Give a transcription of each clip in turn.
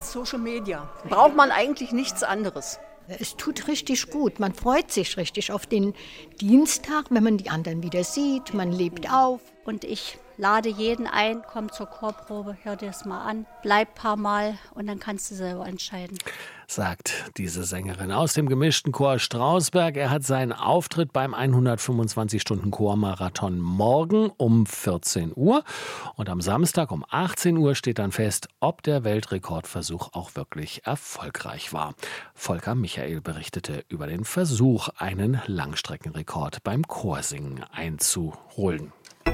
Social Media. Braucht man eigentlich nichts anderes. Es tut richtig gut. Man freut sich richtig auf den Dienstag, wenn man die anderen wieder sieht. Man lebt auf. Und ich lade jeden ein, komm zur Chorprobe, hör dir das mal an, bleib ein paar Mal und dann kannst du selber entscheiden. Sagt diese Sängerin aus dem gemischten Chor Strausberg. Er hat seinen Auftritt beim 125-Stunden-Chormarathon morgen um 14 Uhr. Und am Samstag um 18 Uhr steht dann fest, ob der Weltrekordversuch auch wirklich erfolgreich war. Volker Michael berichtete über den Versuch, einen Langstreckenrekord beim Chorsingen einzuholen.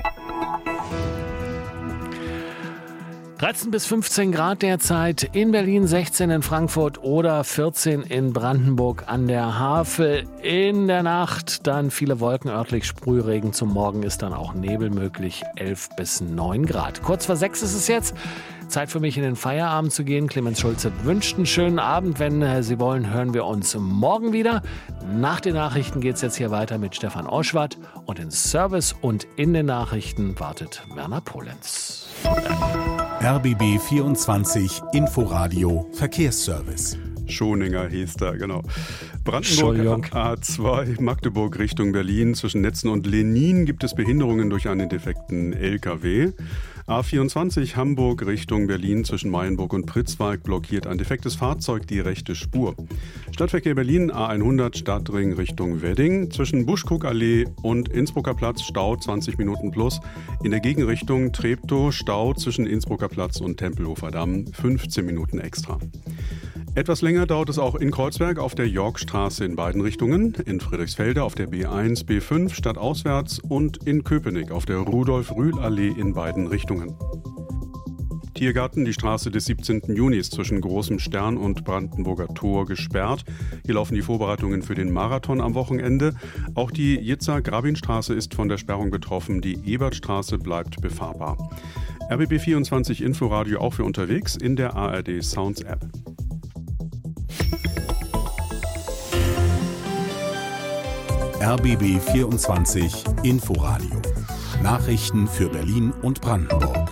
13 bis 15 Grad derzeit, in Berlin 16 in Frankfurt oder 14 in Brandenburg an der Havel. In der Nacht dann viele Wolken, örtlich Sprühregen. Zum Morgen ist dann auch Nebel möglich, 11 bis 9 Grad. Kurz vor 6 ist es jetzt. Zeit für mich in den Feierabend zu gehen. Clemens Schulze wünscht einen schönen Abend. Wenn Sie wollen, hören wir uns morgen wieder. Nach den Nachrichten geht es jetzt hier weiter mit Stefan Oschwart. Und in Service und in den Nachrichten wartet Werner Polenz. RBB 24 Inforadio Verkehrsservice. Schoninger hieß da, genau. Brandenburg A2, Magdeburg Richtung Berlin. Zwischen Netzen und Lenin gibt es Behinderungen durch einen defekten LKW. A24 Hamburg Richtung Berlin zwischen Mayenburg und Pritzwalk blockiert ein defektes Fahrzeug die rechte Spur. Stadtverkehr Berlin A100 Stadtring Richtung Wedding. Zwischen Buschkuckallee und Innsbrucker Platz Stau 20 Minuten plus. In der Gegenrichtung Treptow Stau zwischen Innsbrucker Platz und Tempelhofer Damm 15 Minuten extra. Etwas länger dauert es auch in Kreuzberg auf der Yorkstraße in beiden Richtungen, in Friedrichsfelde auf der B1, B5 stadtauswärts und in Köpenick auf der Rudolf-Rühl-Allee in beiden Richtungen. Tiergarten, die Straße des 17. Junis zwischen Großem Stern und Brandenburger Tor gesperrt. Hier laufen die Vorbereitungen für den Marathon am Wochenende. Auch die Jitzer-Grabinstraße ist von der Sperrung betroffen. Die Ebertstraße bleibt befahrbar. RBB 24 Inforadio auch für unterwegs in der ARD Sounds App. RBB 24 Inforadio. Nachrichten für Berlin und Brandenburg.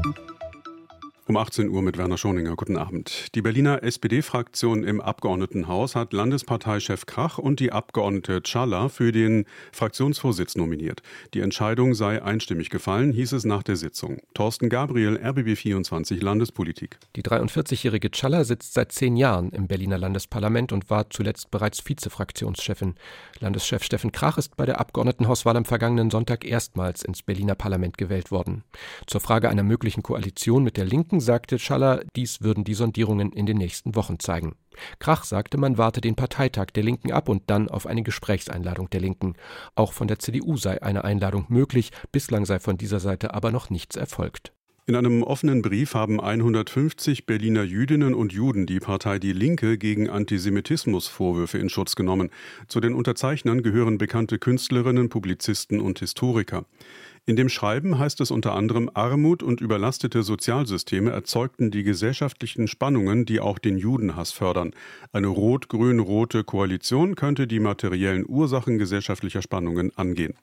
Um 18 Uhr mit Werner Schoninger. Guten Abend. Die Berliner SPD-Fraktion im Abgeordnetenhaus hat Landesparteichef Krach und die Abgeordnete Czaller für den Fraktionsvorsitz nominiert. Die Entscheidung sei einstimmig gefallen, hieß es nach der Sitzung. Thorsten Gabriel, RBB 24 Landespolitik. Die 43-jährige Czaller sitzt seit 10 Jahren im Berliner Landesparlament und war zuletzt bereits Vizefraktionschefin. Landeschef Steffen Krach ist bei der Abgeordnetenhauswahl am vergangenen Sonntag erstmals ins Berliner Parlament gewählt worden. Zur Frage einer möglichen Koalition mit der Linken sagte Czaller, dies würden die Sondierungen in den nächsten Wochen zeigen. Krach sagte, man warte den Parteitag der Linken ab und dann auf eine Gesprächseinladung der Linken. Auch von der CDU sei eine Einladung möglich, bislang sei von dieser Seite aber noch nichts erfolgt. In einem offenen Brief haben 150 Berliner Jüdinnen und Juden die Partei Die Linke gegen Antisemitismusvorwürfe in Schutz genommen. Zu den Unterzeichnern gehören bekannte Künstlerinnen, Publizisten und Historiker. In dem Schreiben heißt es unter anderem, Armut und überlastete Sozialsysteme erzeugten die gesellschaftlichen Spannungen, die auch den Judenhass fördern. Eine rot-grün-rote Koalition könnte die materiellen Ursachen gesellschaftlicher Spannungen angehen.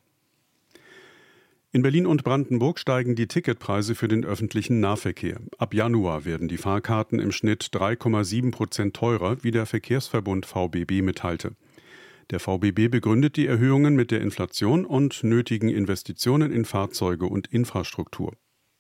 In Berlin und Brandenburg steigen die Ticketpreise für den öffentlichen Nahverkehr. Ab Januar werden die Fahrkarten im Schnitt 3,7% teurer, wie der Verkehrsverbund VBB mitteilte. Der VBB begründet die Erhöhungen mit der Inflation und nötigen Investitionen in Fahrzeuge und Infrastruktur.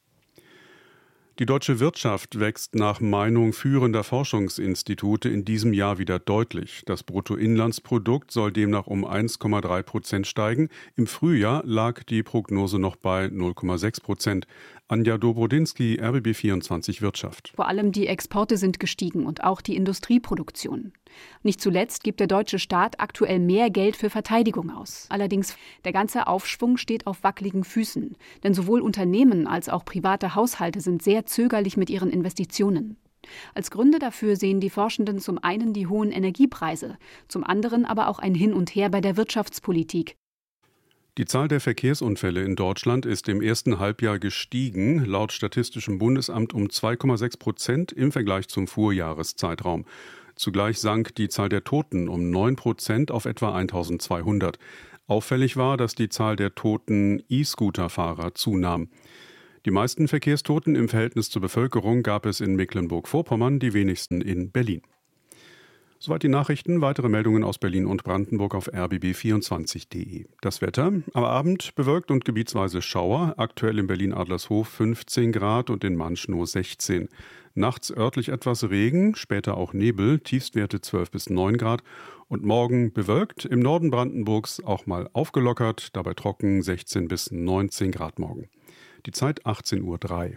Die deutsche Wirtschaft wächst nach Meinung führender Forschungsinstitute in diesem Jahr wieder deutlich. Das Bruttoinlandsprodukt soll demnach um 1,3% steigen. Im Frühjahr lag die Prognose noch bei 0,6%. Anja Dobrodinsky, RBB 24 Wirtschaft. Vor allem die Exporte sind gestiegen und auch die Industrieproduktion. Nicht zuletzt gibt der deutsche Staat aktuell mehr Geld für Verteidigung aus. Allerdings, der ganze Aufschwung steht auf wackeligen Füßen. Denn sowohl Unternehmen als auch private Haushalte sind sehr zögerlich mit ihren Investitionen. Als Gründe dafür sehen die Forschenden zum einen die hohen Energiepreise, zum anderen aber auch ein Hin und Her bei der Wirtschaftspolitik. Die Zahl der Verkehrsunfälle in Deutschland ist im ersten Halbjahr gestiegen, laut Statistischem Bundesamt um 2,6% im Vergleich zum Vorjahreszeitraum. Zugleich sank die Zahl der Toten um 9% auf etwa 1200. Auffällig war, dass die Zahl der toten E-Scooter-Fahrer zunahm. Die meisten Verkehrstoten im Verhältnis zur Bevölkerung gab es in Mecklenburg-Vorpommern, die wenigsten in Berlin. Soweit die Nachrichten. Weitere Meldungen aus Berlin und Brandenburg auf rbb24.de. Das Wetter: Am Abend bewölkt und gebietsweise Schauer. Aktuell in Berlin-Adlershof 15 Grad und in Mansch nur 16. Nachts örtlich etwas Regen, später auch Nebel, Tiefstwerte 12 bis 9 Grad. Und morgen bewölkt, im Norden Brandenburgs auch mal aufgelockert, dabei trocken 16 bis 19 Grad morgen. Die Zeit 18:03 Uhr.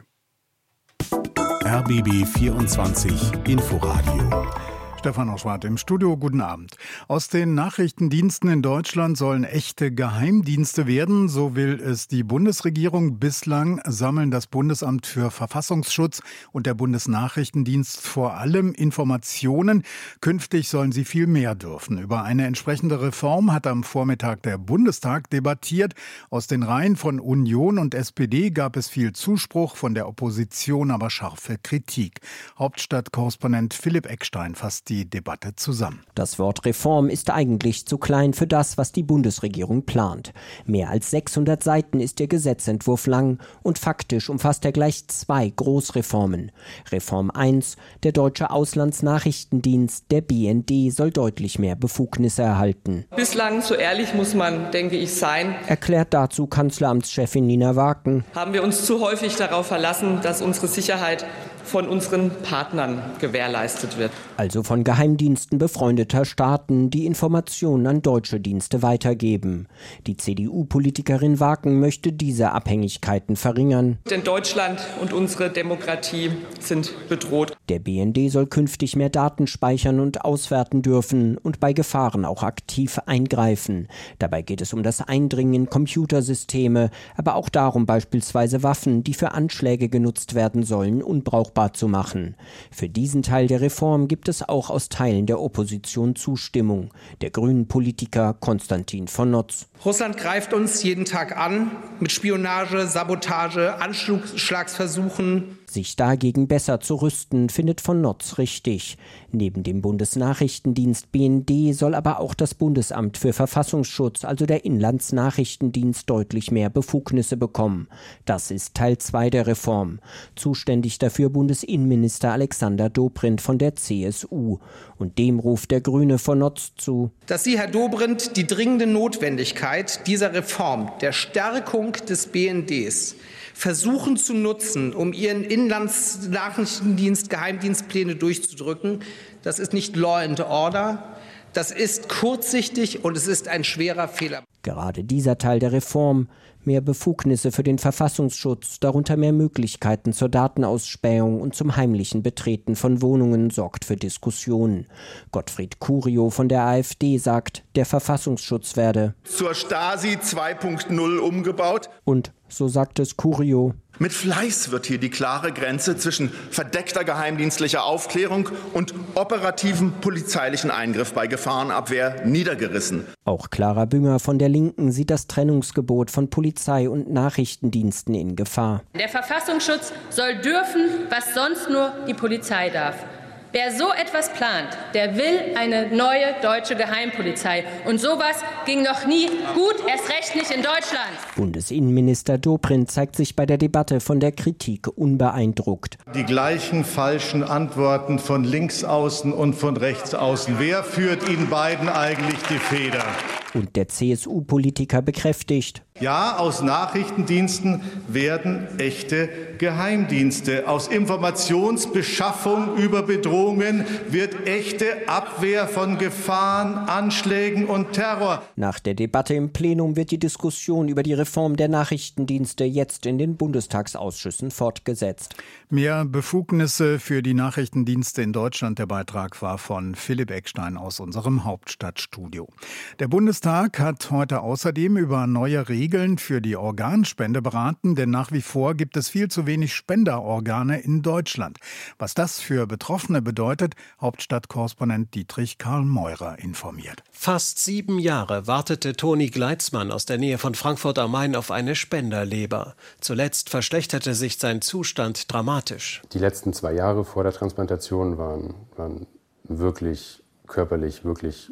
RBB 24 Inforadio. Stefan Oschwart im Studio, guten Abend. Aus den Nachrichtendiensten in Deutschland sollen echte Geheimdienste werden, so will es die Bundesregierung. Bislang sammeln das Bundesamt für Verfassungsschutz und der Bundesnachrichtendienst vor allem Informationen. Künftig sollen sie viel mehr dürfen. Über eine entsprechende Reform hat am Vormittag der Bundestag debattiert. Aus den Reihen von Union und SPD gab es viel Zuspruch, von der Opposition aber scharfe Kritik. Hauptstadtkorrespondent Philipp Eckstein fasst die Debatte zusammen. Das Wort Reform ist eigentlich zu klein für das, was die Bundesregierung plant. Mehr als 600 Seiten ist der Gesetzentwurf lang und faktisch umfasst er gleich 2 Großreformen. Reform 1, der Deutsche Auslandsnachrichtendienst, der BND, soll deutlich mehr Befugnisse erhalten. Bislang, so ehrlich muss man, denke ich, sein, erklärt dazu Kanzleramtschefin Nina Waken. Haben wir uns zu häufig darauf verlassen, dass unsere Sicherheit von unseren Partnern gewährleistet wird. Also von Geheimdiensten befreundeter Staaten, die Informationen an deutsche Dienste weitergeben. Die CDU-Politikerin Waken möchte diese Abhängigkeiten verringern. Denn Deutschland und unsere Demokratie sind bedroht. Der BND soll künftig mehr Daten speichern und auswerten dürfen und bei Gefahren auch aktiv eingreifen. Dabei geht es um das Eindringen in Computersysteme, aber auch darum, beispielsweise Waffen, die für Anschläge genutzt werden sollen, unbrauchbar zu machen. Für diesen Teil der Reform gibt es auch aus Teilen der Opposition Zustimmung. Der grünen Politiker Konstantin von Notz. Russland greift uns jeden Tag an mit Spionage, Sabotage, Anschlagsversuchen. Sich dagegen besser zu rüsten, findet von Notz richtig. Neben dem Bundesnachrichtendienst BND soll aber auch das Bundesamt für Verfassungsschutz, also der Inlandsnachrichtendienst, deutlich mehr Befugnisse bekommen. Das ist Teil 2 der Reform. Zuständig dafür Bundesinnenminister Alexander Dobrindt von der CSU. Und dem ruft der Grüne von Notz zu: Dass Sie, Herr Dobrindt, die dringende Notwendigkeit dieser Reform, der Stärkung des BNDs, versuchen zu nutzen, um Ihren Inlandsnachrichtendienst Geheimdienstpläne durchzudrücken, das ist nicht Law and Order, das ist kurzsichtig und es ist ein schwerer Fehler. Gerade dieser Teil der Reform, mehr Befugnisse für den Verfassungsschutz, darunter mehr Möglichkeiten zur Datenausspähung und zum heimlichen Betreten von Wohnungen, sorgt für Diskussionen. Gottfried Curio von der AfD sagt, der Verfassungsschutz werde zur Stasi 2.0 umgebaut. Und, so sagt es Curio, mit Fleiß wird hier die klare Grenze zwischen verdeckter geheimdienstlicher Aufklärung und operativem polizeilichen Eingriff bei Gefahrenabwehr niedergerissen. Auch Clara Bünger von der Linken sieht das Trennungsgebot von Polizei und Nachrichtendiensten in Gefahr. Der Verfassungsschutz soll dürfen, was sonst nur die Polizei darf. Wer so etwas plant, der will eine neue deutsche Geheimpolizei. Und sowas ging noch nie gut, erst recht nicht in Deutschland. Bundesinnenminister Dobrindt zeigt sich bei der Debatte von der Kritik unbeeindruckt. Die gleichen falschen Antworten von links außen und von rechts außen. Wer führt Ihnen beiden eigentlich die Feder? Und der CSU-Politiker bekräftigt: Ja, aus Nachrichtendiensten werden echte Geheimdienste. Aus Informationsbeschaffung über Bedrohungen wird echte Abwehr von Gefahren, Anschlägen und Terror. Nach der Debatte im Plenum wird die Diskussion über die Reform der Nachrichtendienste jetzt in den Bundestagsausschüssen fortgesetzt. Mehr Befugnisse für die Nachrichtendienste in Deutschland. Der Beitrag war von Philipp Eckstein aus unserem Hauptstadtstudio. Der Bundestag hat heute außerdem über neue Regeln für die Organspende beraten, denn nach wie vor gibt es viel zu wenig Spenderorgane in Deutschland. Was das für Betroffene bedeutet, Hauptstadtkorrespondent Dietrich Karl Meurer informiert. Fast 7 Jahre wartete Toni Gleitzmann aus der Nähe von Frankfurt am Main auf eine Spenderleber. Zuletzt verschlechterte sich sein Zustand dramatisch. Die letzten 2 Jahre vor der Transplantation waren wirklich körperlich wirklich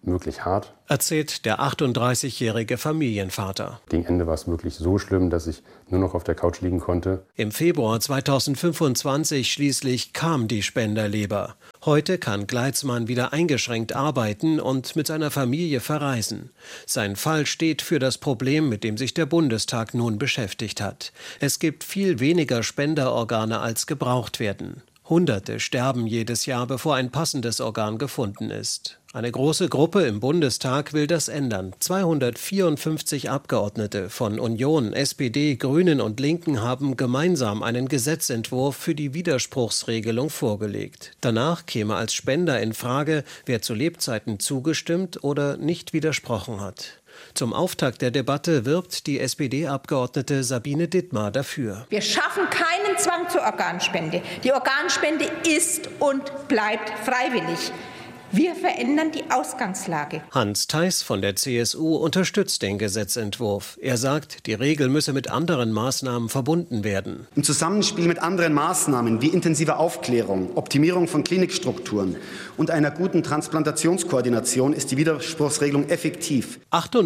wirklich hart. Erzählt der 38-jährige Familienvater. Gegen Ende war es wirklich so schlimm, dass ich nur noch auf der Couch liegen konnte. Im Februar 2025 schließlich kam die Spenderleber. Heute kann Gleitzmann wieder eingeschränkt arbeiten und mit seiner Familie verreisen. Sein Fall steht für das Problem, mit dem sich der Bundestag nun beschäftigt hat. Es gibt viel weniger Spenderorgane, als gebraucht werden. Hunderte sterben jedes Jahr, bevor ein passendes Organ gefunden ist. Eine große Gruppe im Bundestag will das ändern. 254 Abgeordnete von Union, SPD, Grünen und Linken haben gemeinsam einen Gesetzentwurf für die Widerspruchsregelung vorgelegt. Danach käme als Spender in Frage, wer zu Lebzeiten zugestimmt oder nicht widersprochen hat. Zum Auftakt der Debatte wirbt die SPD-Abgeordnete Sabine Dittmar dafür. Wir schaffen keinen Zwang zur Organspende. Die Organspende ist und bleibt freiwillig. Wir verändern die Ausgangslage. Hans Theis von der CSU unterstützt den Gesetzentwurf. Er sagt, die Regel müsse mit anderen Maßnahmen verbunden werden. Im Zusammenspiel mit anderen Maßnahmen wie intensiver Aufklärung, Optimierung von Klinikstrukturen und einer guten Transplantationskoordination ist die Widerspruchsregelung effektiv.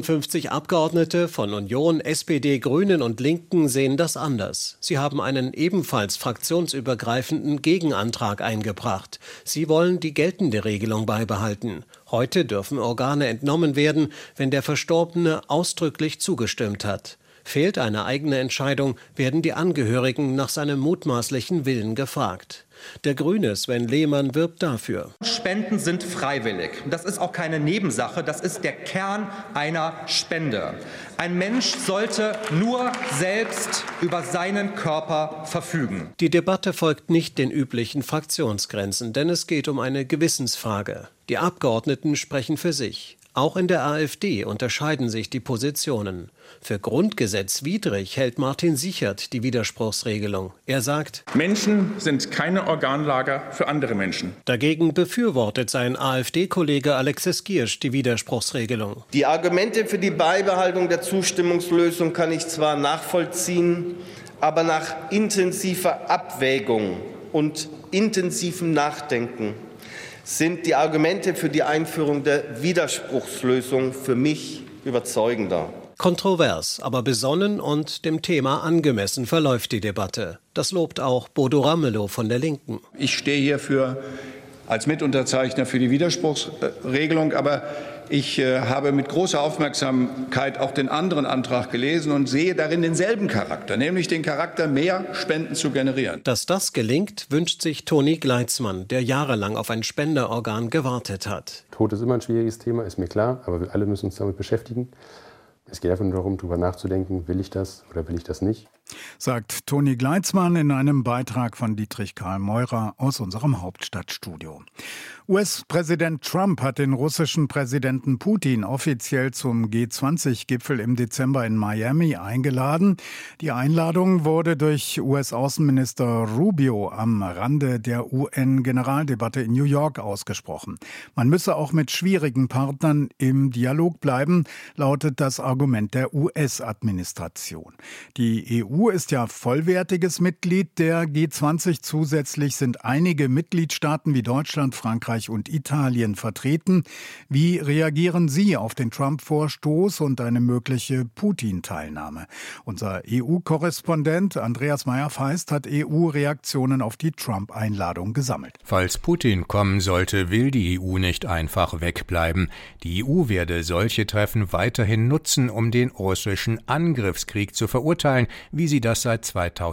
58 Abgeordnete von Union, SPD, Grünen und Linken sehen das anders. Sie haben einen ebenfalls fraktionsübergreifenden Gegenantrag eingebracht. Sie wollen die geltende Regelung beibehalten. Heute dürfen Organe entnommen werden, wenn der Verstorbene ausdrücklich zugestimmt hat. Fehlt eine eigene Entscheidung, werden die Angehörigen nach seinem mutmaßlichen Willen gefragt. Der Grüne Sven Lehmann wirbt dafür. Spenden sind freiwillig. Das ist auch keine Nebensache, das ist der Kern einer Spende. Ein Mensch sollte nur selbst über seinen Körper verfügen. Die Debatte folgt nicht den üblichen Fraktionsgrenzen, denn es geht um eine Gewissensfrage. Die Abgeordneten sprechen für sich. Auch in der AfD unterscheiden sich die Positionen. Für grundgesetzwidrig hält Martin Sichert die Widerspruchsregelung. Er sagt, Menschen sind keine Organlager für andere Menschen. Dagegen befürwortet sein AfD-Kollege Alexis Giersch die Widerspruchsregelung. Die Argumente für die Beibehaltung der Zustimmungslösung kann ich zwar nachvollziehen, aber nach intensiver Abwägung und intensivem Nachdenken sind die Argumente für die Einführung der Widerspruchslösung für mich überzeugender. Kontrovers, aber besonnen und dem Thema angemessen verläuft die Debatte. Das lobt auch Bodo Ramelow von der Linken. Ich stehe hier als Mitunterzeichner für die Widerspruchsregelung, aber ich habe mit großer Aufmerksamkeit auch den anderen Antrag gelesen und sehe darin denselben Charakter, nämlich den Charakter, mehr Spenden zu generieren. Dass das gelingt, wünscht sich Toni Gleitzmann, der jahrelang auf ein Spenderorgan gewartet hat. Tod ist immer ein schwieriges Thema, ist mir klar, aber wir alle müssen uns damit beschäftigen. Es geht einfach nur darum, darüber nachzudenken, will ich das oder will ich das nicht. Sagt Toni Gleitzmann in einem Beitrag von Dietrich Karl Meurer aus unserem Hauptstadtstudio. US-Präsident Trump hat den russischen Präsidenten Putin offiziell zum G20-Gipfel im Dezember in Miami eingeladen. Die Einladung wurde durch US-Außenminister Rubio am Rande der UN-Generaldebatte in New York ausgesprochen. Man müsse auch mit schwierigen Partnern im Dialog bleiben, lautet das Argument der US-Administration. Die EU ist ja vollwertiges Mitglied der G20. Zusätzlich sind einige Mitgliedstaaten wie Deutschland, Frankreich und Italien vertreten. Wie reagieren Sie auf den Trump-Vorstoß und eine mögliche Putin-Teilnahme? Unser EU-Korrespondent Andreas Meyer-Feist hat EU-Reaktionen auf die Trump-Einladung gesammelt. Falls Putin kommen sollte, will die EU nicht einfach wegbleiben. Die EU werde solche Treffen weiterhin nutzen, um den russischen Angriffskrieg zu verurteilen, wie sie das seit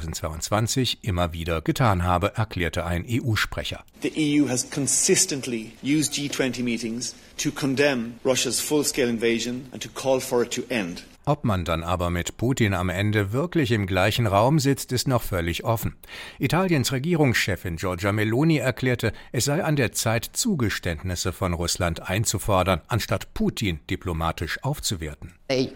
2022 immer wieder getan habe, erklärte ein EU-Sprecher. The EU has consistently used G20 meetings to condemn Russia's full-scale invasion and to call for it to end. Ob man dann aber mit Putin am Ende wirklich im gleichen Raum sitzt, ist noch völlig offen. Italiens Regierungschefin Giorgia Meloni erklärte, es sei an der Zeit, Zugeständnisse von Russland einzufordern, anstatt Putin diplomatisch aufzuwerten. Sie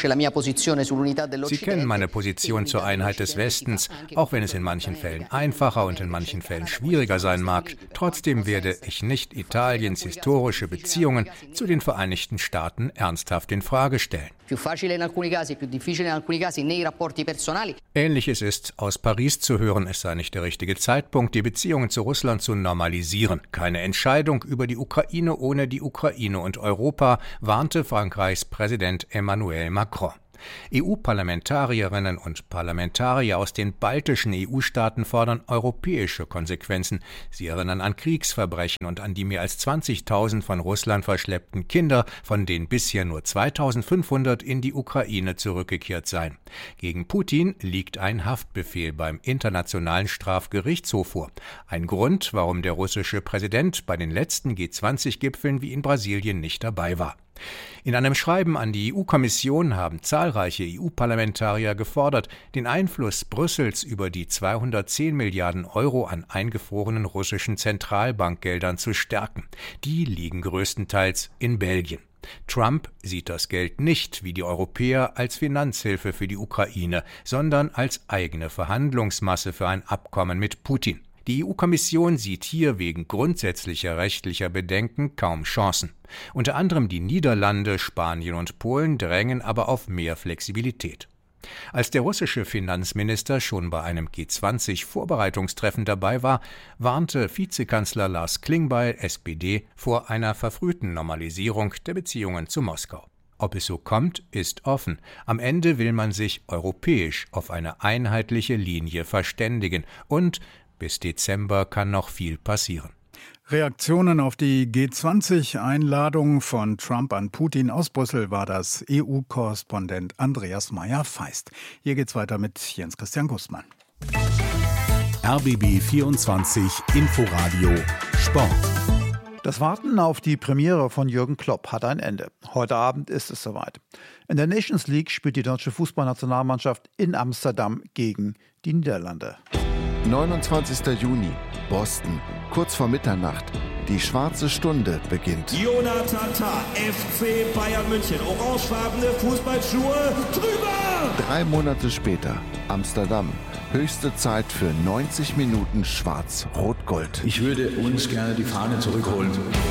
kennen meine Position zur Einheit des Westens, auch wenn es in manchen Fällen einfacher und in manchen Fällen schwieriger sein mag. Trotzdem werde ich nicht Italiens historische Beziehungen zu den Vereinigten Staaten ernsthaft in Frage stellen. Ähnliches ist aus Paris zu hören, es sei nicht der richtige Zeitpunkt, die Beziehungen zu Russland zu normalisieren. Keine Entscheidung über die Ukraine ohne die Ukraine und Europa, warnte Frankreichs Präsident Emmanuel Macron. EU-Parlamentarierinnen und Parlamentarier aus den baltischen EU-Staaten fordern europäische Konsequenzen. Sie erinnern an Kriegsverbrechen und an die mehr als 20.000 von Russland verschleppten Kinder, von denen bisher nur 2.500 in die Ukraine zurückgekehrt seien. Gegen Putin liegt ein Haftbefehl beim Internationalen Strafgerichtshof vor. Ein Grund, warum der russische Präsident bei den letzten G20-Gipfeln wie in Brasilien nicht dabei war. In einem Schreiben an die EU-Kommission haben zahlreiche EU-Parlamentarier gefordert, den Einfluss Brüssels über die 210 Milliarden Euro an eingefrorenen russischen Zentralbankgeldern zu stärken. Die liegen größtenteils in Belgien. Trump sieht das Geld nicht, wie die Europäer, als Finanzhilfe für die Ukraine, sondern als eigene Verhandlungsmasse für ein Abkommen mit Putin. Die EU-Kommission sieht hier wegen grundsätzlicher rechtlicher Bedenken kaum Chancen. Unter anderem die Niederlande, Spanien und Polen drängen aber auf mehr Flexibilität. Als der russische Finanzminister schon bei einem G20-Vorbereitungstreffen dabei war, warnte Vizekanzler Lars Klingbeil, SPD, vor einer verfrühten Normalisierung der Beziehungen zu Moskau. Ob es so kommt, ist offen. Am Ende will man sich europäisch auf eine einheitliche Linie verständigen und bis Dezember kann noch viel passieren. Reaktionen auf die G20-Einladung von Trump an Putin aus Brüssel war das EU-Korrespondent Andreas Meyer-Feist. Hier geht's weiter mit Jens Christian Gußmann. RBB 24 Inforadio Sport. Das Warten auf die Premiere von Jürgen Klopp hat ein Ende. Heute Abend ist es soweit. In der Nations League spielt die deutsche Fußballnationalmannschaft in Amsterdam gegen die Niederlande. 29. Juni, Boston, kurz vor Mitternacht. Die schwarze Stunde beginnt. Jonathan Tah, FC Bayern München, orangefarbene Fußballschuhe, drüber! 3 Monate später, Amsterdam. Höchste Zeit für 90 Minuten Schwarz-Rot-Gold. Ich würde uns gerne die Fahne zurückholen.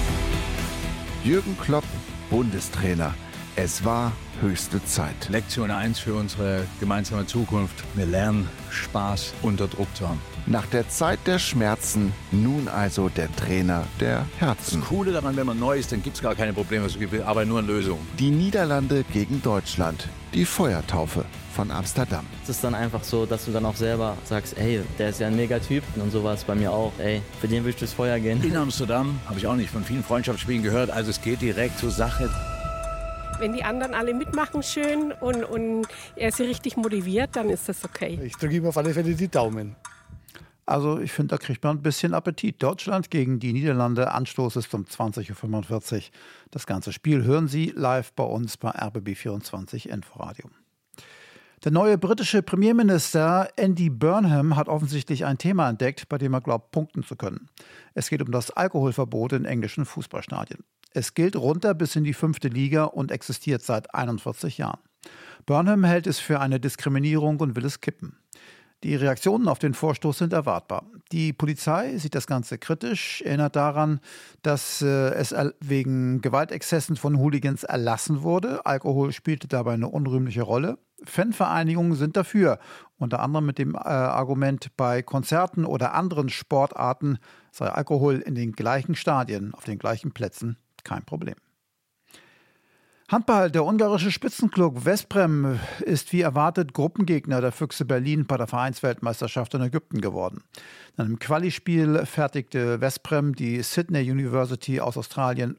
Jürgen Klopp, Bundestrainer. Es war höchste Zeit. Lektion 1 für unsere gemeinsame Zukunft. Wir lernen, Spaß unter Druck zu haben. Nach der Zeit der Schmerzen, nun also der Trainer der Herzen. Das Coole daran, wenn man neu ist, dann gibt es gar keine Probleme, es gibt aber nur eine Lösung. Die Niederlande gegen Deutschland. Die Feuertaufe von Amsterdam. Es ist dann einfach so, dass du dann auch selber sagst, ey, der ist ja ein Megatyp. Und so war es bei mir auch, ey, für den will ich durchs Feuer gehen. In Amsterdam habe ich auch nicht von vielen Freundschaftsspielen gehört, also es geht direkt zur Sache. Wenn die anderen alle mitmachen schön und er sie richtig motiviert, dann ist das okay. Ich drücke ihm auf alle Fälle die Daumen. Also ich finde, da kriegt man ein bisschen Appetit. Deutschland gegen die Niederlande. Anstoß ist um 20.45 Uhr. Das ganze Spiel hören Sie live bei uns bei RBB24 Inforadio. Der neue britische Premierminister Andy Burnham hat offensichtlich ein Thema entdeckt, bei dem er glaubt, punkten zu können. Es geht um das Alkoholverbot in englischen Fußballstadien. Es gilt runter bis in die 5. Liga und existiert seit 41 Jahren. Burnham hält es für eine Diskriminierung und will es kippen. Die Reaktionen auf den Vorstoß sind erwartbar. Die Polizei sieht das Ganze kritisch, erinnert daran, dass es wegen Gewaltexzessen von Hooligans erlassen wurde. Alkohol spielte dabei eine unrühmliche Rolle. Fanvereinigungen sind dafür, unter anderem mit dem Argument, bei Konzerten oder anderen Sportarten sei Alkohol in den gleichen Stadien, auf den gleichen Plätzen kein Problem. Handball. Der ungarische Spitzenklub Veszprém ist wie erwartet Gruppengegner der Füchse Berlin bei der Vereinsweltmeisterschaft in Ägypten geworden. In einem Quali-Spiel fertigte Veszprém die Sydney University aus Australien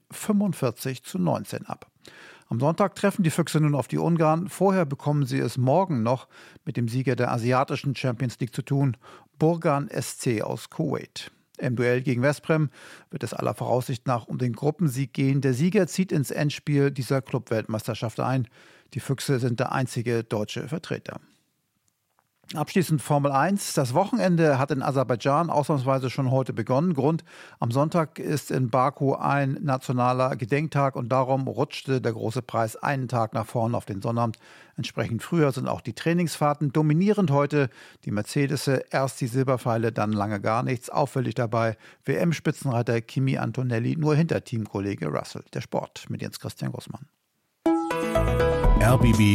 45:19 ab. Am Sonntag treffen die Füchse nun auf die Ungarn. Vorher bekommen sie es morgen noch mit dem Sieger der asiatischen Champions League zu tun, Burgan SC aus Kuwait. Im Duell gegen Veszprém wird es aller Voraussicht nach um den Gruppensieg gehen. Der Sieger zieht ins Endspiel dieser Club-Weltmeisterschaft ein. Die Füchse sind der einzige deutsche Vertreter. Abschließend Formel 1. Das Wochenende hat in Aserbaidschan ausnahmsweise schon heute begonnen. Grund: am Sonntag ist in Baku ein nationaler Gedenktag und darum rutschte der große Preis einen Tag nach vorn auf den Sonnabend. Entsprechend früher sind auch die Trainingsfahrten. Dominierend heute die Mercedes, erst die Silberpfeile, dann lange gar nichts. Auffällig dabei WM-Spitzenreiter Kimi Antonelli nur hinter Teamkollege Russell. Der Sport mit Jens Christian Gußmann. RBB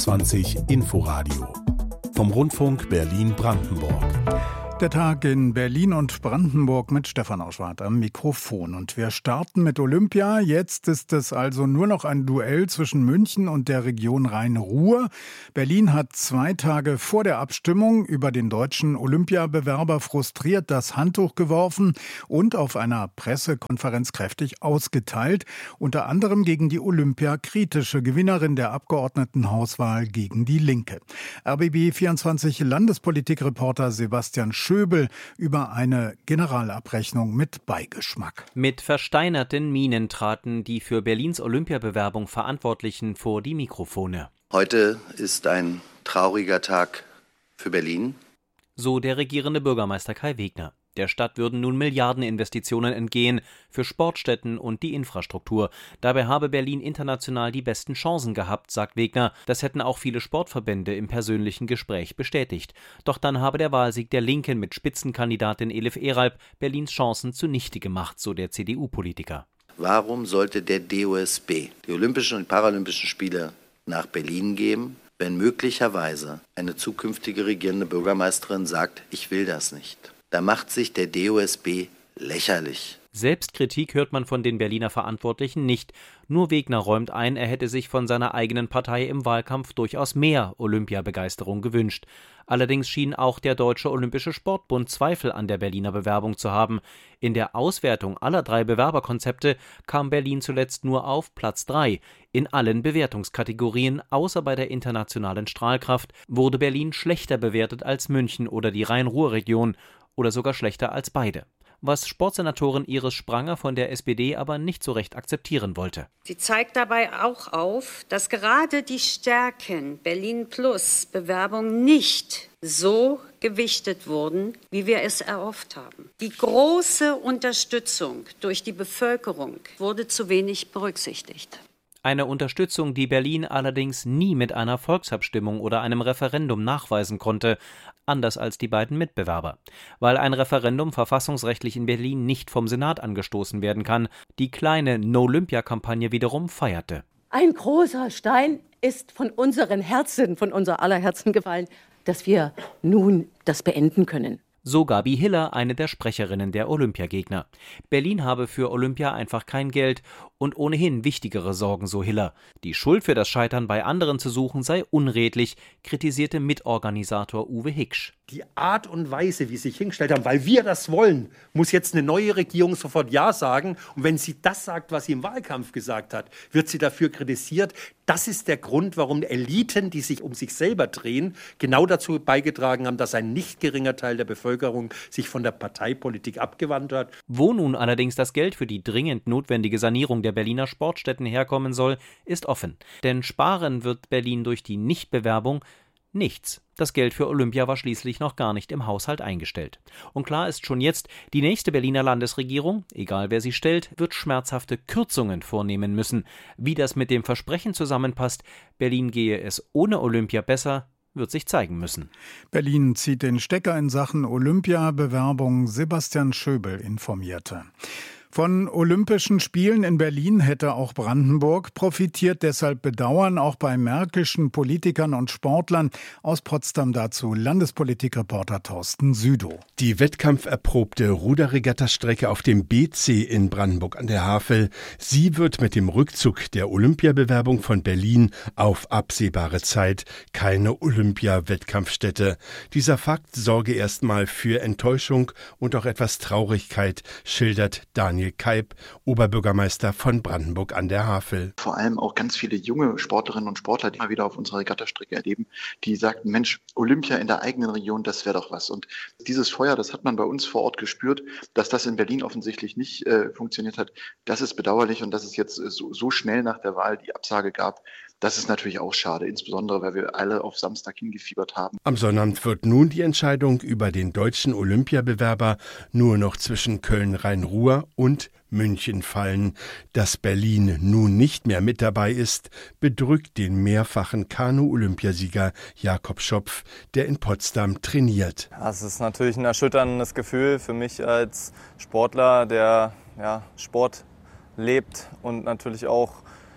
24 Inforadio vom Rundfunk Berlin-Brandenburg. Der Tag in Berlin und Brandenburg mit Stefan Auschwart am Mikrofon. Und wir starten mit Olympia. Jetzt ist es also nur noch ein Duell zwischen München und der Region Rhein-Ruhr. Berlin hat 2 Tage vor der Abstimmung über den deutschen Olympiabewerber frustriert das Handtuch geworfen und auf einer Pressekonferenz kräftig ausgeteilt. Unter anderem gegen die Olympia-kritische Gewinnerin der Abgeordnetenhauswahl gegen die Linke. RBB 24 Landespolitikreporter Sebastian Schöbel über eine Generalabrechnung mit Beigeschmack. Mit versteinerten Mienen traten die für Berlins Olympiabewerbung Verantwortlichen vor die Mikrofone. Heute ist ein trauriger Tag für Berlin. So der regierende Bürgermeister Kai Wegner. Der Stadt würden nun Milliardeninvestitionen entgehen für Sportstätten und die Infrastruktur. Dabei habe Berlin international die besten Chancen gehabt, sagt Wegner. Das hätten auch viele Sportverbände im persönlichen Gespräch bestätigt. Doch dann habe der Wahlsieg der Linken mit Spitzenkandidatin Elif Eralp Berlins Chancen zunichte gemacht, so der CDU-Politiker. Warum sollte der DOSB die Olympischen und Paralympischen Spiele nach Berlin geben, wenn möglicherweise eine zukünftige regierende Bürgermeisterin sagt, ich will das nicht? Da macht sich der DOSB lächerlich. Selbstkritik hört man von den Berliner Verantwortlichen nicht. Nur Wegner räumt ein, er hätte sich von seiner eigenen Partei im Wahlkampf durchaus mehr Olympiabegeisterung gewünscht. Allerdings schien auch der Deutsche Olympische Sportbund Zweifel an der Berliner Bewerbung zu haben. In der Auswertung aller 3 Bewerberkonzepte kam Berlin zuletzt nur auf Platz 3. In allen Bewertungskategorien, außer bei der internationalen Strahlkraft, wurde Berlin schlechter bewertet als München oder die Rhein-Ruhr-Region oder sogar schlechter als beide. Was Sportsenatorin Iris Spranger von der SPD aber nicht so recht akzeptieren wollte. Sie zeigt dabei auch auf, dass gerade die Stärken Berlin Plus Bewerbung nicht so gewichtet wurden, wie wir es erhofft haben. Die große Unterstützung durch die Bevölkerung wurde zu wenig berücksichtigt. Eine Unterstützung, die Berlin allerdings nie mit einer Volksabstimmung oder einem Referendum nachweisen konnte, anders als die beiden Mitbewerber. Weil ein Referendum verfassungsrechtlich in Berlin nicht vom Senat angestoßen werden kann, die kleine No-Olympia-Kampagne wiederum feierte. Ein großer Stein ist von unseren Herzen, von unser aller Herzen gefallen, dass wir nun das beenden können. So Gabi Hiller, eine der Sprecherinnen der Olympiagegner. Berlin habe für Olympia einfach kein Geld und ohnehin wichtigere Sorgen, so Hiller. Die Schuld für das Scheitern bei anderen zu suchen sei unredlich, kritisierte Mitorganisator Uwe Hiksch. Die Art und Weise, wie sie sich hingestellt haben, weil wir das wollen, muss jetzt eine neue Regierung sofort Ja sagen. Und wenn sie das sagt, was sie im Wahlkampf gesagt hat, wird sie dafür kritisiert. Das ist der Grund, warum Eliten, die sich um sich selber drehen, genau dazu beigetragen haben, dass ein nicht geringer Teil der Bevölkerung sich von der Parteipolitik abgewandt hat. Wo nun allerdings das Geld für die dringend notwendige Sanierung der Berliner Sportstätten herkommen soll, ist offen. Denn sparen wird Berlin durch die Nichtbewerbung nichts. Das Geld für Olympia war schließlich noch gar nicht im Haushalt eingestellt. Und klar ist schon jetzt, die nächste Berliner Landesregierung, egal wer sie stellt, wird schmerzhafte Kürzungen vornehmen müssen. Wie das mit dem Versprechen zusammenpasst, Berlin gehe es ohne Olympia besser, wird sich zeigen müssen. Berlin zieht den Stecker in Sachen Olympiabewerbung. Sebastian Schöbel informierte. Von Olympischen Spielen in Berlin hätte auch Brandenburg profitiert. Deshalb bedauern auch bei märkischen Politikern und Sportlern. Aus Potsdam dazu Landespolitikreporter Thorsten Südow. Die wettkampferprobte Ruderregattastrecke auf dem BC in Brandenburg an der Havel, sie wird mit dem Rückzug der Olympiabewerbung von Berlin auf absehbare Zeit keine Olympia-Wettkampfstätte. Dieser Fakt sorge erstmal für Enttäuschung und auch etwas Traurigkeit, schildert Daniel Kaib, Oberbürgermeister von Brandenburg an der Havel. Vor allem auch ganz viele junge Sportlerinnen und Sportler, die mal wieder auf unserer Regattastrecke erleben, die sagten, Mensch, Olympia in der eigenen Region, das wäre doch was. Und dieses Feuer, das hat man bei uns vor Ort gespürt, dass das in Berlin offensichtlich nicht funktioniert hat. Das ist bedauerlich und dass es jetzt so schnell nach der Wahl die Absage gab. Das ist natürlich auch schade, insbesondere weil wir alle auf Samstag hingefiebert haben. Am Sonnabend wird nun die Entscheidung über den deutschen Olympiabewerber nur noch zwischen Köln-Rhein-Ruhr und München fallen. Dass Berlin nun nicht mehr mit dabei ist, bedrückt den mehrfachen Kanu-Olympiasieger Jakob Schopf, der in Potsdam trainiert. Es ist natürlich ein erschütterndes Gefühl für mich als Sportler, der Sport lebt und natürlich auch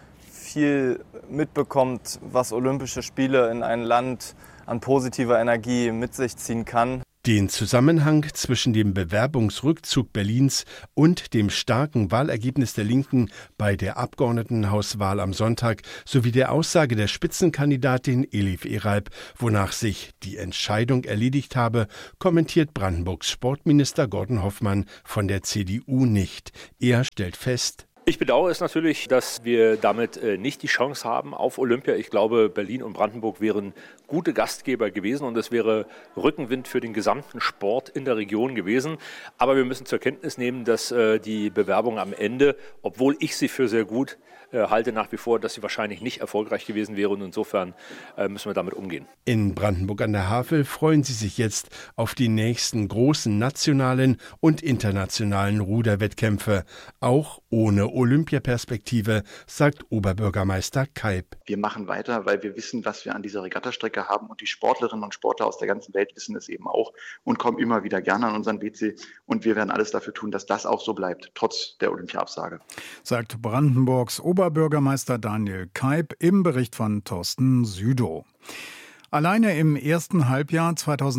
viel mitbekommt, was Olympische Spiele in ein Land an positiver Energie mit sich ziehen kann. Den Zusammenhang zwischen dem Bewerbungsrückzug Berlins und dem starken Wahlergebnis der Linken bei der Abgeordnetenhauswahl am Sonntag sowie der Aussage der Spitzenkandidatin Elif Eralp, wonach sich die Entscheidung erledigt habe, kommentiert Brandenburgs Sportminister Gordon Hoffmann von der CDU nicht. Er stellt fest: Ich bedauere es natürlich, dass wir damit nicht die Chance haben auf Olympia. Ich glaube, Berlin und Brandenburg wären gute Gastgeber gewesen und es wäre Rückenwind für den gesamten Sport in der Region gewesen. Aber wir müssen zur Kenntnis nehmen, dass die Bewerbung am Ende, obwohl ich sie für sehr gut halte, nach wie vor, dass sie wahrscheinlich nicht erfolgreich gewesen wäre und insofern müssen wir damit umgehen. In Brandenburg an der Havel freuen sie sich jetzt auf die nächsten großen nationalen und internationalen Ruderwettkämpfe, auch ohne Olympiaperspektive, sagt Oberbürgermeister Kaip. Wir machen weiter, weil wir wissen, was wir an dieser Regattastrecke haben und die Sportlerinnen und Sportler aus der ganzen Welt wissen es eben auch und kommen immer wieder gerne an unseren WC und wir werden alles dafür tun, dass das auch so bleibt, trotz der Olympiaabsage. Sagt Brandenburgs Oberbürgermeister Daniel Kaip im Bericht von Thorsten Südow. Alleine im ersten Halbjahr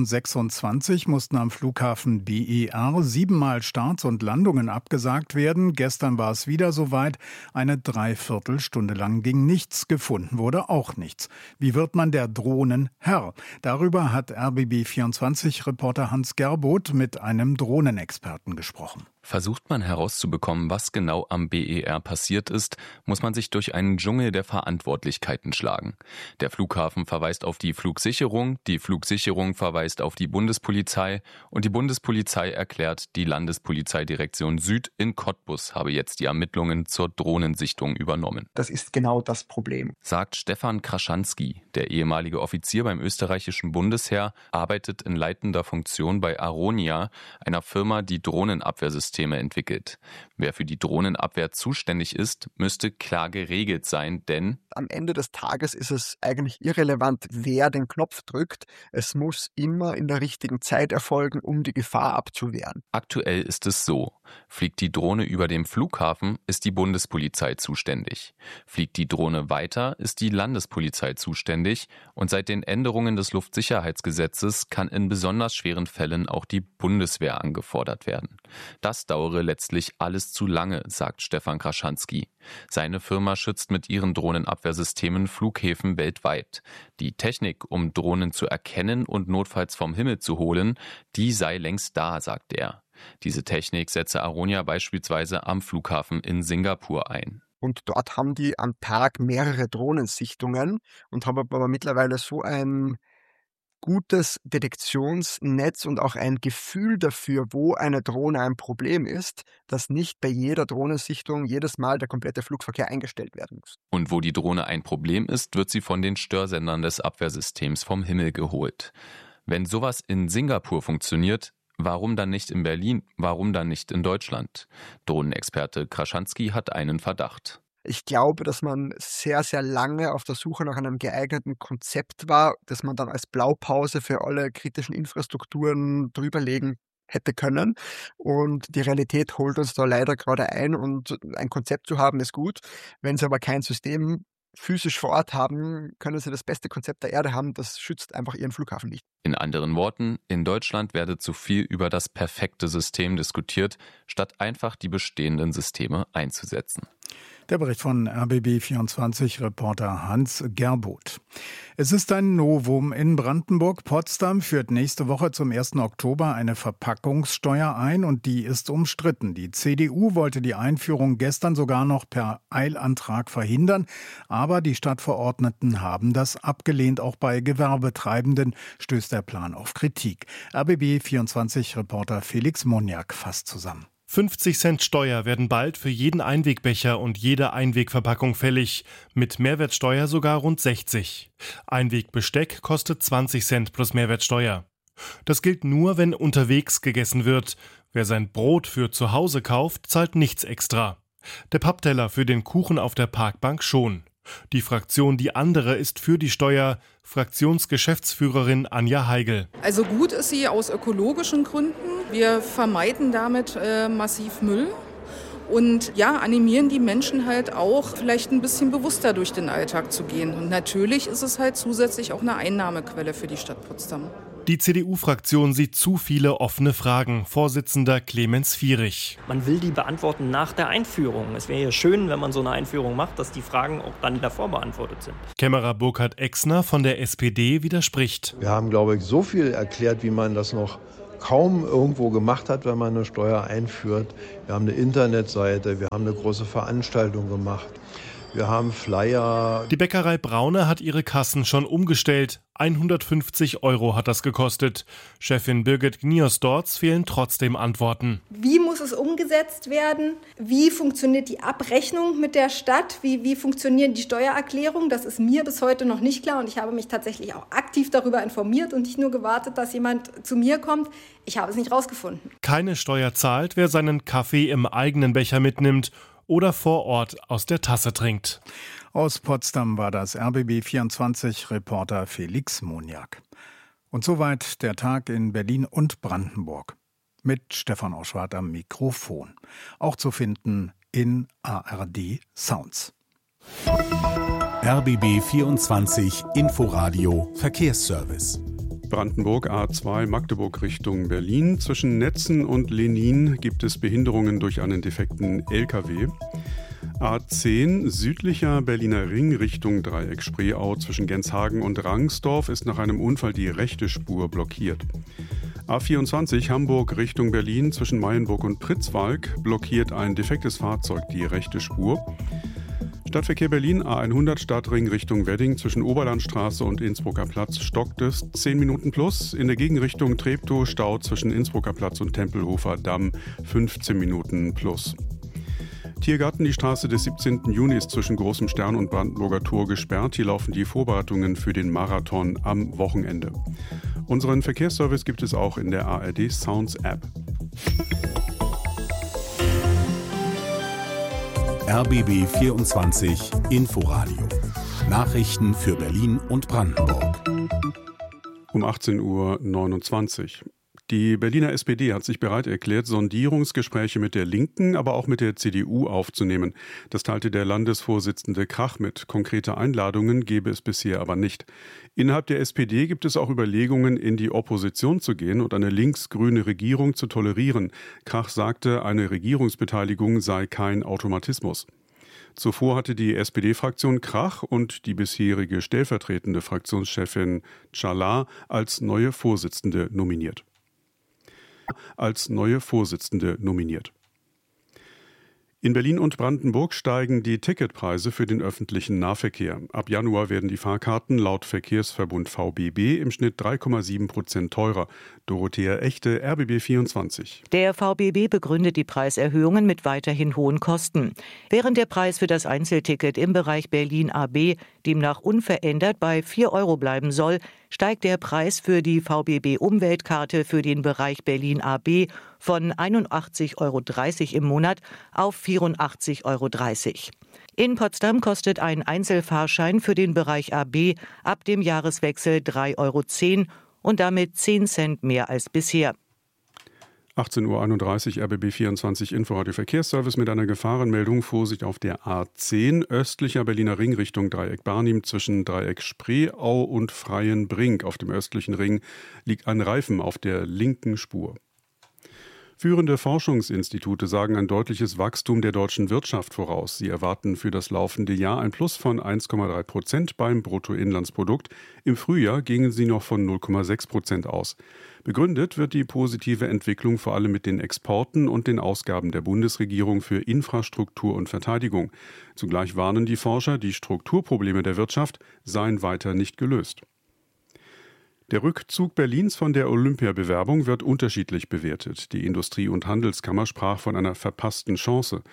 2026 mussten am Flughafen BER 7-mal Starts und Landungen abgesagt werden. Gestern war es wieder soweit. Eine Dreiviertelstunde lang ging nichts, gefunden wurde auch nichts. Wie wird man der Drohnen Herr? Darüber hat RBB24-Reporter Hans Gerboth mit einem Drohnenexperten gesprochen. Versucht man herauszubekommen, was genau am BER passiert ist, muss man sich durch einen Dschungel der Verantwortlichkeiten schlagen. Der Flughafen verweist auf die Flugsicherung verweist auf die Bundespolizei und die Bundespolizei erklärt, die Landespolizeidirektion Süd in Cottbus habe jetzt die Ermittlungen zur Drohnensichtung übernommen. Das ist genau das Problem, sagt Stefan Kraschanski. Der ehemalige Offizier beim österreichischen Bundesheer arbeitet in leitender Funktion bei Aronia, einer Firma, die Drohnenabwehrsysteme entwickelt. Wer für die Drohnenabwehr zuständig ist, müsste klar geregelt sein, denn am Ende des Tages ist es eigentlich irrelevant, wer den Knopf drückt. Es muss immer in der richtigen Zeit erfolgen, um die Gefahr abzuwehren. Aktuell ist es so: Fliegt die Drohne über dem Flughafen, ist die Bundespolizei zuständig. Fliegt die Drohne weiter, ist die Landespolizei zuständig. Und seit den Änderungen des Luftsicherheitsgesetzes kann in besonders schweren Fällen auch die Bundeswehr angefordert werden. Das dauere letztlich alles zu lange, sagt Stefan Kraschanski. Seine Firma schützt mit ihren Drohnenabwehrsystemen Flughäfen weltweit. Die Technik, um Drohnen zu erkennen und notfalls vom Himmel zu holen, die sei längst da, sagt er. Diese Technik setze Aronia beispielsweise am Flughafen in Singapur ein. Und dort haben die am Tag mehrere Drohnensichtungen und haben aber mittlerweile so ein gutes Detektionsnetz und auch ein Gefühl dafür, wo eine Drohne ein Problem ist, dass nicht bei jeder Drohnensichtung jedes Mal der komplette Flugverkehr eingestellt werden muss. Und wo die Drohne ein Problem ist, wird sie von den Störsendern des Abwehrsystems vom Himmel geholt. Wenn sowas in Singapur funktioniert, warum dann nicht in Berlin, warum dann nicht in Deutschland? Drohnenexperte Kraschanski hat einen Verdacht. Ich glaube, dass man sehr, sehr lange auf der Suche nach einem geeigneten Konzept war, das man dann als Blaupause für alle kritischen Infrastrukturen drüberlegen hätte können. Und die Realität holt uns da leider gerade ein und ein Konzept zu haben ist gut. Wenn Sie aber kein System physisch vor Ort haben, können Sie das beste Konzept der Erde haben, das schützt einfach Ihren Flughafen nicht. In anderen Worten, in Deutschland werde zu viel über das perfekte System diskutiert, statt einfach die bestehenden Systeme einzusetzen. Der Bericht von RBB24-Reporter Hans Gerboth. Es ist ein Novum in Brandenburg. Potsdam führt nächste Woche zum 1. Oktober eine Verpackungssteuer ein und die ist umstritten. Die CDU wollte die Einführung gestern sogar noch per Eilantrag verhindern, aber die Stadtverordneten haben das abgelehnt. Auch bei Gewerbetreibenden stößt der Plan auf Kritik. RBB24-Reporter Felix Moniak fasst zusammen. 50 Cent Steuer werden bald für jeden Einwegbecher und jede Einwegverpackung fällig, mit Mehrwertsteuer sogar rund 60. Einwegbesteck kostet 20 Cent plus Mehrwertsteuer. Das gilt nur, wenn unterwegs gegessen wird. Wer sein Brot für zu Hause kauft, zahlt nichts extra. Der Pappteller für den Kuchen auf der Parkbank schon. Die Fraktion Die Andere ist für die Steuer, Fraktionsgeschäftsführerin Anja Heigl. Also gut ist sie aus ökologischen Gründen. Wir vermeiden damit massiv Müll und ja, animieren die Menschen halt auch, vielleicht ein bisschen bewusster durch den Alltag zu gehen. Und natürlich ist es halt zusätzlich auch eine Einnahmequelle für die Stadt Potsdam. Die CDU-Fraktion sieht zu viele offene Fragen. Vorsitzender Clemens Vierich. Man will die beantworten nach der Einführung. Es wäre ja schön, wenn man so eine Einführung macht, dass die Fragen auch dann davor beantwortet sind. Kämmerer Burkhard Exner von der SPD widerspricht. Wir haben, glaube ich, so viel erklärt, wie man das noch kaum irgendwo gemacht hat, wenn man eine Steuer einführt. Wir haben eine Internetseite, wir haben eine große Veranstaltung gemacht. Wir haben Flyer. Die Bäckerei Braune hat ihre Kassen schon umgestellt. 150 € hat das gekostet. Chefin Birgit Gnios-Dorz fehlen trotzdem Antworten. Wie muss es umgesetzt werden? Wie funktioniert die Abrechnung mit der Stadt? Wie funktionieren die Steuererklärungen? Das ist mir bis heute noch nicht klar und ich habe mich tatsächlich auch aktiv darüber informiert und nicht nur gewartet, dass jemand zu mir kommt. Ich habe es nicht rausgefunden. Keine Steuer zahlt, wer seinen Kaffee im eigenen Becher mitnimmt oder vor Ort aus der Tasse trinkt. Aus Potsdam war das RBB24-Reporter Felix Moniak. Und soweit der Tag in Berlin und Brandenburg. Mit Stefan Oschwart am Mikrofon. Auch zu finden in ARD Sounds. RBB24 Inforadio Verkehrsservice. Brandenburg A2 Magdeburg Richtung Berlin. Zwischen Netzen und Lenin gibt es Behinderungen durch einen defekten LKW. A10 südlicher Berliner Ring Richtung Dreieck Spreeau zwischen Genshagen und Rangsdorf ist nach einem Unfall die rechte Spur blockiert. A24 Hamburg Richtung Berlin zwischen Mayenburg und Pritzwalk blockiert ein defektes Fahrzeug die rechte Spur. Stadtverkehr Berlin A100 Stadtring Richtung Wedding zwischen Oberlandstraße und Innsbrucker Platz stockt es 10 Minuten plus. In der Gegenrichtung Treptow Stau zwischen Innsbrucker Platz und Tempelhofer Damm 15 Minuten plus. Tiergarten, die Straße des 17. Juni ist zwischen Großem Stern und Brandenburger Tor gesperrt. Hier laufen die Vorbereitungen für den Marathon am Wochenende. Unseren Verkehrsservice gibt es auch in der ARD Sounds App. RBB24 Inforadio. Nachrichten für Berlin und Brandenburg. Um 18:29 Uhr. Die Berliner SPD hat sich bereit erklärt, Sondierungsgespräche mit der Linken, aber auch mit der CDU aufzunehmen. Das teilte der Landesvorsitzende Krach mit. Konkrete Einladungen gebe es bisher aber nicht. Innerhalb der SPD gibt es auch Überlegungen, in die Opposition zu gehen und eine links-grüne Regierung zu tolerieren. Krach sagte, eine Regierungsbeteiligung sei kein Automatismus. Zuvor hatte die SPD-Fraktion Krach und die bisherige stellvertretende Fraktionschefin Czalar als neue Vorsitzende nominiert. In Berlin und Brandenburg steigen die Ticketpreise für den öffentlichen Nahverkehr. Ab Januar werden die Fahrkarten laut Verkehrsverbund VBB im Schnitt 3,7% teurer. Dorothea Echte, RBB24. Der VBB begründet die Preiserhöhungen mit weiterhin hohen Kosten. Während der Preis für das Einzelticket im Bereich Berlin AB demnach unverändert bei 4 € bleiben soll, steigt der Preis für die VBB-Umweltkarte für den Bereich Berlin AB von 81,30 € im Monat auf 84,30 €. In Potsdam kostet ein Einzelfahrschein für den Bereich AB ab dem Jahreswechsel 3,10 € und damit 10 Cent mehr als bisher. 18:31 Uhr RBB24 Inforadio Verkehrsservice mit einer Gefahrenmeldung. Vorsicht auf der A10 östlicher Berliner Ring Richtung Dreieck Barnim zwischen Dreieck Spreeau und Freienbrink. Auf dem östlichen Ring liegt ein Reifen auf der linken Spur. Führende Forschungsinstitute sagen ein deutliches Wachstum der deutschen Wirtschaft voraus. Sie erwarten für das laufende Jahr ein Plus von 1,3% beim Bruttoinlandsprodukt. Im Frühjahr gingen sie noch von 0,6% aus. Begründet wird die positive Entwicklung vor allem mit den Exporten und den Ausgaben der Bundesregierung für Infrastruktur und Verteidigung. Zugleich warnen die Forscher, die Strukturprobleme der Wirtschaft seien weiter nicht gelöst. Der Rückzug Berlins von der Olympiabewerbung wird unterschiedlich bewertet. Die Industrie- und Handelskammer sprach von einer verpassten Chance.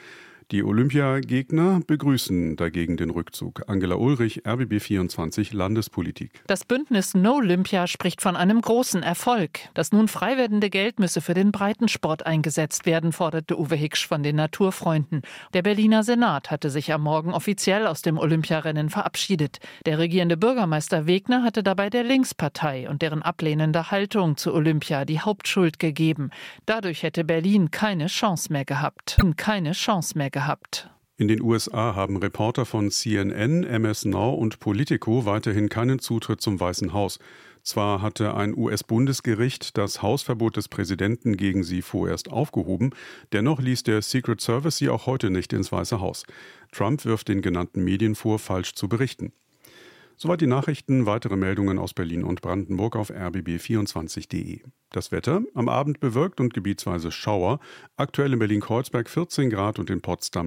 Die Olympiagegner begrüßen dagegen den Rückzug. Angela Ulrich, RBB24 Landespolitik. Das Bündnis No Olympia spricht von einem großen Erfolg. Das nun frei werdende Geld müsse für den Breitensport eingesetzt werden, forderte Uwe Hiksch von den Naturfreunden. Der Berliner Senat hatte sich am Morgen offiziell aus dem Olympiarennen verabschiedet. Der regierende Bürgermeister Wegner hatte dabei der Linkspartei und deren ablehnende Haltung zu Olympia die Hauptschuld gegeben. Dadurch hätte Berlin keine Chance mehr gehabt. In den USA haben Reporter von CNN, MS Now und Politico weiterhin keinen Zutritt zum Weißen Haus. Zwar hatte ein US-Bundesgericht das Hausverbot des Präsidenten gegen sie vorerst aufgehoben, dennoch ließ der Secret Service sie auch heute nicht ins Weiße Haus. Trump wirft den genannten Medien vor, falsch zu berichten. Soweit die Nachrichten, weitere Meldungen aus Berlin und Brandenburg auf rbb24.de. Das Wetter, am Abend bewölkt und gebietsweise Schauer, aktuell in Berlin-Kreuzberg 14 Grad und in Potsdam